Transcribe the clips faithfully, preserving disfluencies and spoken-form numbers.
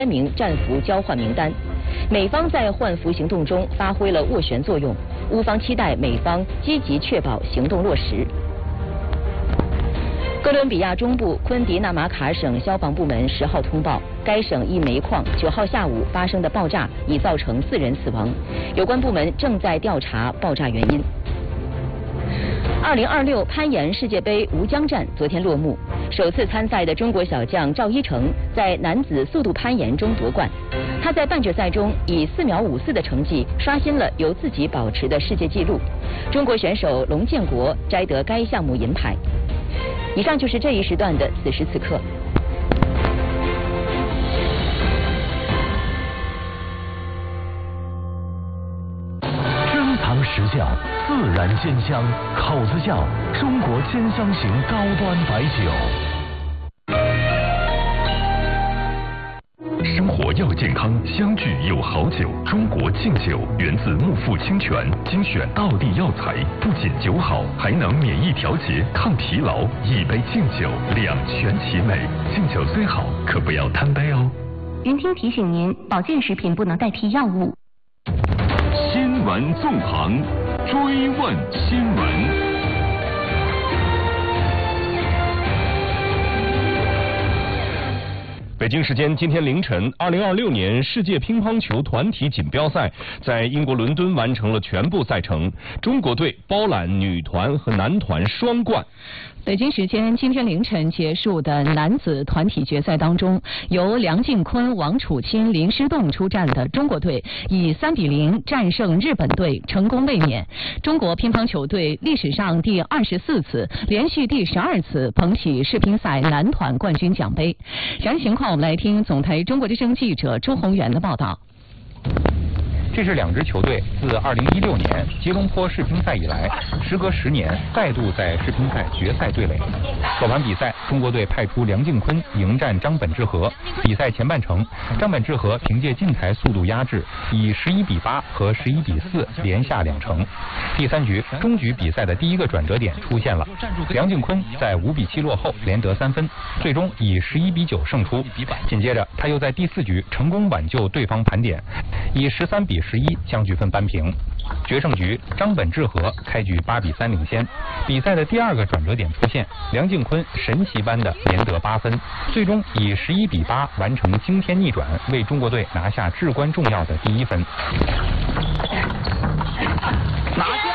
三名战俘交换名单。美方在换俘行动中发挥了斡旋作用，乌方期待美方积极确保行动落实。哥伦比亚中部昆迪纳马卡省消防部门十号通报，该省一煤矿九号下午发生的爆炸已造成四人死亡，有关部门正在调查爆炸原因。二零二六攀岩世界杯吴江站昨天落幕，首次参赛的中国小将赵一成在男子速度攀岩中夺冠。他在半决赛中以四秒五四的成绩刷新了由自己保持的世界纪录。中国选手龙建国摘得该项目银牌。以上就是这一时段的此时此刻。 珍藏实窖，自然煎香，口子窖，中国煎香型高端白酒。生活要健康，相聚有好酒。中国敬酒源自木富清泉，精选道地药材，不仅酒好，还能免疫调节、抗疲劳。一杯敬酒，两全其美。敬酒虽好，可不要贪杯哦。 云听提醒您，保健食品不能代替药物。 新闻纵横，追问新闻。北京时间今天凌晨，二零二六年世界乒乓球团体锦标赛在英国伦敦完成了全部赛程，中国队包揽女团和男团双冠。 北京时间今天凌晨结束的男子团体决赛当中，由梁靖昆、王楚钦、林诗栋出战的中国队以三比零战胜日本队，成功卫冕。中国乒乓球队历史上第二十四次，连续第十二次捧起世乒赛男团冠军奖杯。详细情况我们来听总台中国之声记者周宏元的报道。 这是两支球队自二零一六年吉隆坡世乒赛以来，时隔十年再度在世乒赛决赛对垒。首盘比赛，中国队派出梁靖昆迎战张本智和。比赛前半程，张本智和凭借进台速度压制，以十一比八和十一比四连下两城。第三局，终局比赛的第一个转折点出现了，梁靖昆在五比七落后，连得三分，最终以十一比九胜出。紧接着，他又在第四局成功挽救对方盘点，以十三比十一将局分扳平。决胜局，张本智和开局八比三领先。比赛的第二个转折点出现，梁靖昆神奇般的连得八分，最终以十一比八完成惊天逆转，为中国队拿下至关重要的第一分。 拿下！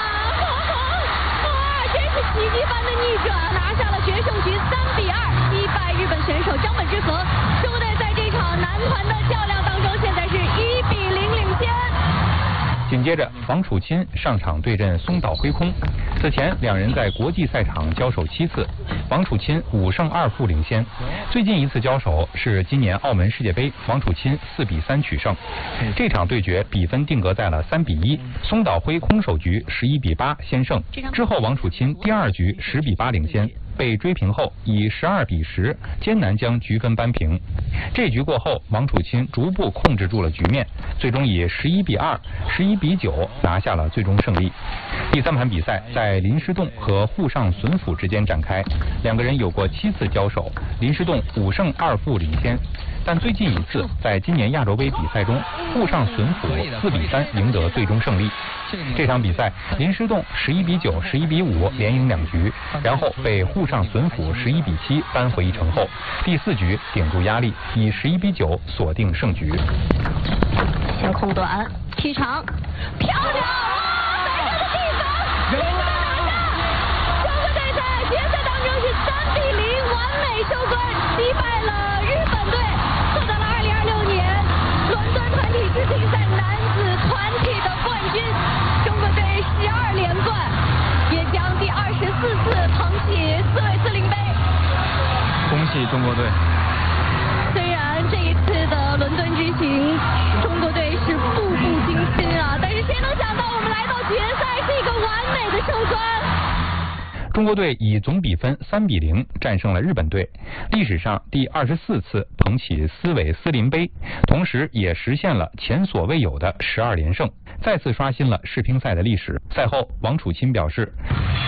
哇，真是奇迹般的逆转，拿下了决胜局三比二击败日本选手张本智和。中国队在这场男团的较量当中，现在是一比零领先。 紧接着，王楚钦上场对阵松岛辉空。此前两人在国际赛场交手七次，王楚钦五胜二负领先。最近一次交手是今年澳门世界杯，王楚钦四比三取胜。这场对决比分定格在了三比一，松岛辉空首局十一比八先胜，之后王楚钦第二局十比八领先。被追平后，以十二比十艰难将局分扳平。这局过后，王楚钦逐步控制住了局面，最终以十一比二、十一比九拿下了最终胜利。第三盘比赛在林诗栋和沪上隼辅之间展开，两个人有过七次交手，林诗栋五胜二负领先。但最近一次，在今年亚洲杯比赛中，沪上隼辅四比三赢得最终胜利。这场比赛，林诗栋十一比九、十一比五连赢两局，然后被沪上隼辅十一比七扳回一城后，第四局顶住压力，以十一比九锁定胜局。 先空短，踢长，漂亮！在这个地方，这个拿下！中国队在决赛当中是三比零完美收官，击败了日本队，获得了二零二六年伦敦团体世乒赛男子团体的冠军。中国队十二连冠，也将第二十四次捧起斯韦斯林杯。 恭喜中国队！ 虽然这一次的伦敦之行，中国队是步步惊心啊，但是谁能想到我们来到决赛是一个完美的收官。 中国队以总比分三比零战胜了日本队，历史上第二十四次捧起斯韦斯林杯，同时也实现了前所未有的十二连胜，再次刷新了世乒赛的历史。赛后，王楚钦表示：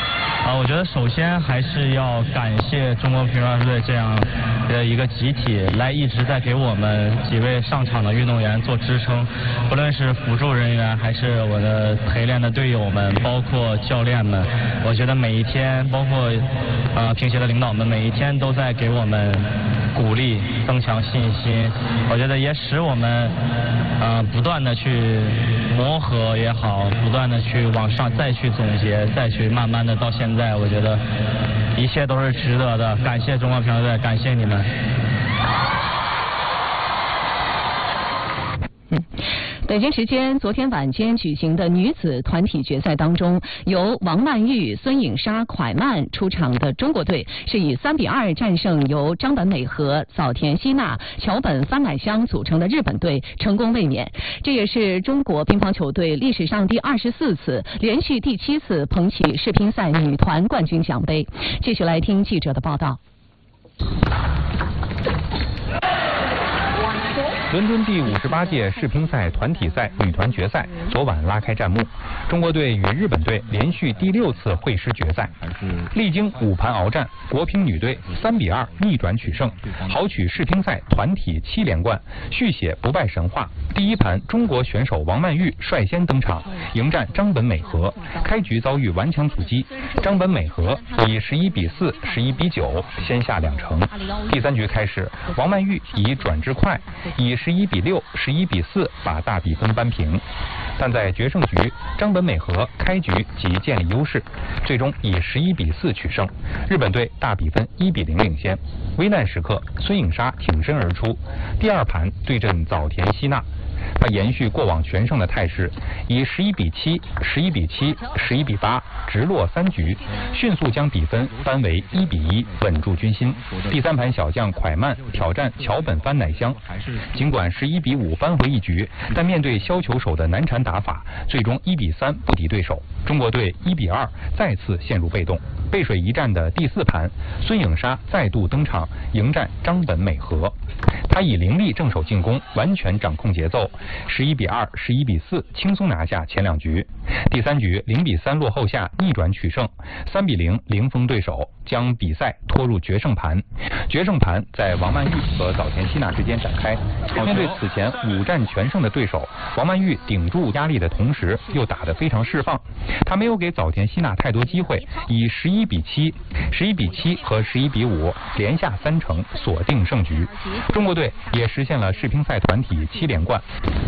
啊，我觉得首先还是要感谢中国乒乓球队这样的一个集体，来一直在给我们几位上场的运动员做支撑，不论是辅助人员还是我的陪练的队友们，包括教练们，我觉得每一天，包括呃乒协的领导们，每一天都在给我们鼓励，增强信心。我觉得也使我们呃不断的去磨合也好，不断的去往上再去总结，再去慢慢的到现在，我觉得一切都是值得的。感谢中国乒乓球队，感谢你们。 嗯，北京时间昨天晚间举行的女子团体决赛当中，由王曼玉、孙颖莎、蒯曼出场的中国队是以三比二战胜由张本美和、早田希娜、桥本番乃香组成的日本队，成功卫冕。这也是中国乒乓球队历史上第二十四次、连续第七次捧起世乒赛女团冠军奖杯。继续来听记者的报道。 伦敦第五十八届世乒赛团体赛女团决赛昨晚拉开战幕，中国队与日本队连续第六次会师决赛，历经五盘鏖战，国乒女队三比二逆转取胜，豪取世乒赛团体七连冠，续写不败神话。第一盘，中国选手王曼玉率先登场，迎战张本美和，开局遭遇顽强阻击，张本美和以十一比四、十一比九先下两城。第三局开始，王曼玉以转之快，以十一比六、十一比四把大比分扳平，但在决胜局，张本美和开局即建立优势，最终以十一比四取胜，日本队大比分一比零领先。危难时刻，孙颖莎挺身而出，第二盘对阵早田希娜，他延续过往全胜的态势，以十一比七、十一比七、十一比八直落三局，迅速将比分扳为一比一，稳住军心。第三盘小将蒯曼挑战桥本番乃香，尽管十一比五扳回一局，但面对削球手的难缠打法，最终一比三不敌对手。中国队一比二再次陷入被动。背水一战的第四盘，孙颖莎再度登场迎战张本美和，她以凌厉正手进攻完全掌控节奏，十一比二、十一比四轻松拿下前两局。第三局零比三落后下逆转取胜，三比零零封对手，将比赛拖入决胜盘。决胜盘在王曼玉和早田希娜之间展开。面对此前五战全胜的对手，王曼玉顶住压力的同时又打得非常释放，她没有给早田希娜太多机会，以十一比七、十一比七和十一比五连下三城，锁定胜局。中国队也实现了世乒赛团体七连冠。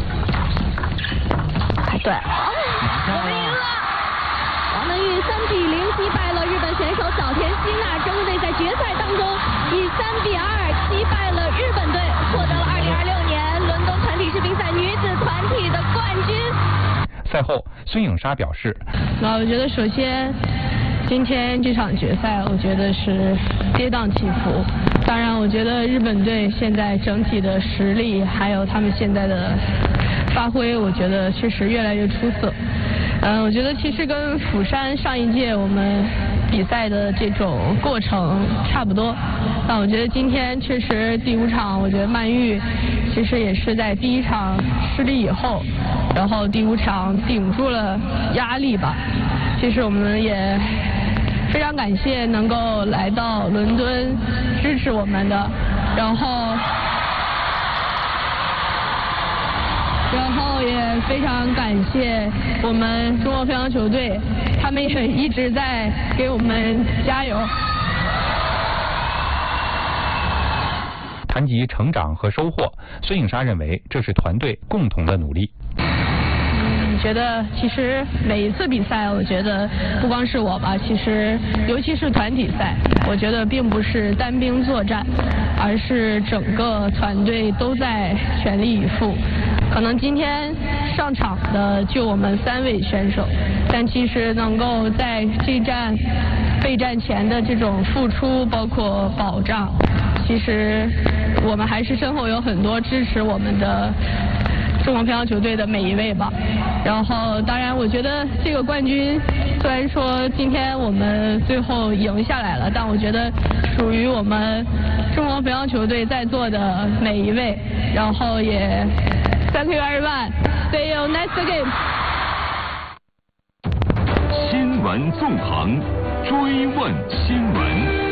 对，我们赢了！王曼玉三比零击败了日本选手早田希娜，中国队在决赛当中以三比二击败了日本队，获得了二零二六年伦敦团体世乒赛女子团体的冠军。 赛后，孙颖莎表示：“ 那我觉得首先。”今天这场决赛，我觉得是跌宕起伏。当然，我觉得日本队现在整体的实力，还有他们现在的发挥，我觉得确实越来越出色。嗯，我觉得其实跟釜山上一届我们比赛的这种过程差不多。但我觉得今天确实第五场，我觉得曼玉其实也是在第一场失利以后，然后第五场顶住了压力吧。其实我们也非常感谢能够来到伦敦支持我们的，然后然后也非常感谢我们中国乒乓球队，他们也一直在给我们加油。 谈及成长和收获，孙颖莎认为这是团队共同的努力。 觉得其实每一次比赛，我觉得不光是我吧，其实尤其是团体赛，我觉得并不是单兵作战，而是整个团队都在全力以赴。可能今天上场的就我们三位选手，但其实能够在这站备战前的这种付出，包括保障，其实我们还是身后有很多支持我们的中国乒乓球队的每一位吧。然后当然我觉得这个冠军虽然说今天我们最后赢下来了，但我觉得属于我们中国乒乓球队在座的每一位，然后也 thank you everyone, see you next game。 新闻纵横。 追问新闻。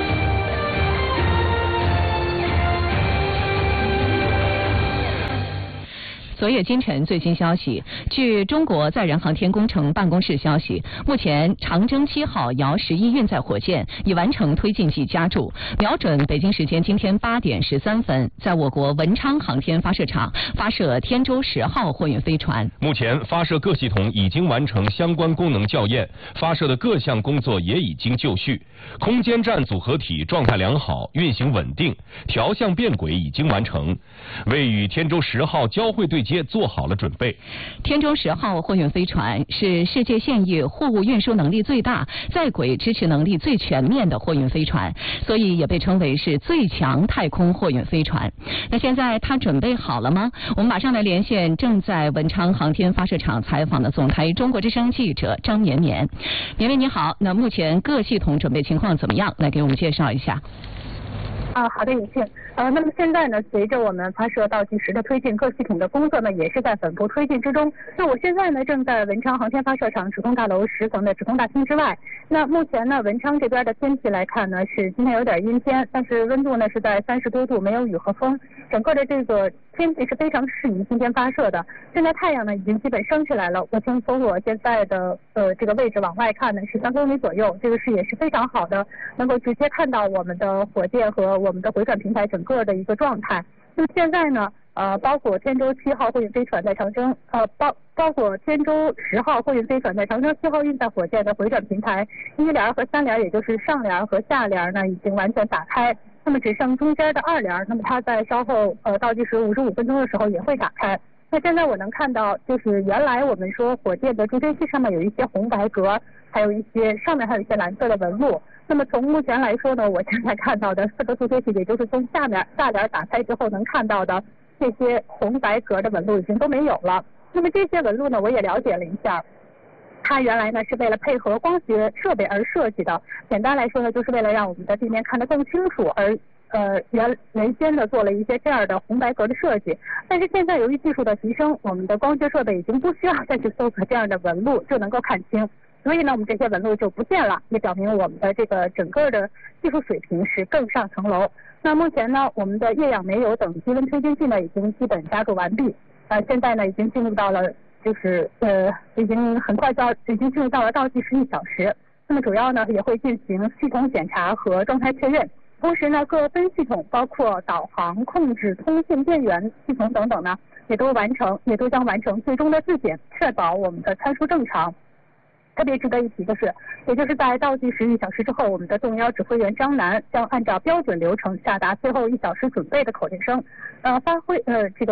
昨夜今晨最新消息，据中国载人航天工程办公室消息，目前长征七号遥十一运载火箭已完成推进剂加注，瞄准北京时间今天八点十三分，在我国文昌航天发射场发射天舟十号货运飞船。 目前发射各系统已经完成相关功能校验，发射的各项工作也已经就绪，空间站组合体状态良好，运行稳定，调向变轨已经完成，为与天舟十号交会对接做好了准备。 天舟十号货运飞船是世界现役货物运输能力最大、在轨支持能力最全面的货运飞船，所以也被称为是最强太空货运飞船。那现在它准备好了吗？我们马上来连线正在文昌航天发射场采访的总台中国之声记者张绵绵。绵绵你好，那目前各系统准备情况怎么样？来给我们介绍一下。 啊，好的，有幸。呃，那么现在呢，随着我们发射倒计时的推进，各系统的工作呢也是在稳步推进之中。那我现在呢正在文昌航天发射场指控大楼十层的指控大厅之外。那目前呢，文昌这边的天气来看呢，是今天有点阴天，但是温度呢是在三十多度，没有雨和风，整个的这个天气是非常适宜今天发射的。现在太阳呢已经基本升起来了，我从从我现在的呃这个位置往外看呢是三公里左右，这个视野是非常好的，能够直接看到我们的火箭和我们的回转平台整个的一个状态。那么现在呢，呃，包括天舟七号货运飞船在长征，呃，包包括天舟十号货运飞船在长征七号运载火箭的回转平台一联和三联，也就是上联和下联呢，已经完全打开。那么只剩中间的二联，那么它在稍后呃倒计时五十五分钟的时候也会打开。那现在我能看到，就是原来我们说火箭的助推器上面有一些红白格，还有一些上面还有一些蓝色的纹路。那么从目前来说呢，我现在看到的四个助推器，也就是从下面下联打开之后能看到的这些红白格的纹路已经都没有了。那么这些纹路呢，我也了解了一下，它原来呢是为了配合光学设备而设计的。简单来说呢，就是为了让我们的地面看得更清楚而。呃，原原先的做了一些这样的红白格的设计，但是现在由于技术的提升，我们的光学设备已经不需要再去搜索这样的纹路就能够看清，所以呢，我们这些纹路就不见了，也表明我们的这个整个的技术水平是更上层楼。那目前呢，我们的液氧煤油等低温推进器呢已经基本加注完毕，呃，现在呢已经进入到了就是呃已经很快到已经进入到了倒计时一小时。那么主要呢也会进行系统检查和状态确认。同时呢，各分系统包括导航、控制、通信、电源系统等等呢，也都完成，也都将完成最终的自检，确保我们的参数正常。特别值得一提的是，也就是在倒计时一小时之后，我们的动幺指挥员张楠将按照标准流程下达最后一小时准备的口令声，呃，发挥呃这个。